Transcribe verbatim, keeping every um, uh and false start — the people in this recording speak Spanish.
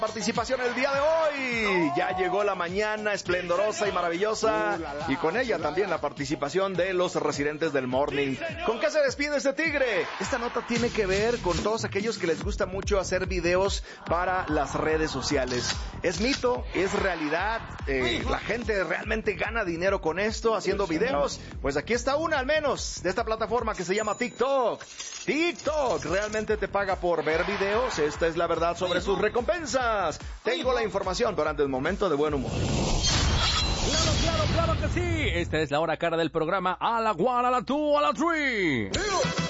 Participación el día de hoy. Ya llegó la mañana esplendorosa y maravillosa, y con ella también la participación de los residentes del Morning. ¿Con qué se despide este tigre? Esta nota tiene que ver con todos aquellos que les gusta mucho hacer videos para las redes sociales. ¿Es mito? ¿Es realidad? Eh, ¿La gente realmente gana dinero con esto, haciendo videos? Pues aquí está una al menos, de esta plataforma que se llama TikTok. TikTok realmente te paga por ver videos. Esta es la verdad sobre sus recompensas. Tengo la información, pero antes momento de buen humor. Claro, claro, claro que sí. Esta es la hora cara del programa. A la one, a la two, a la three.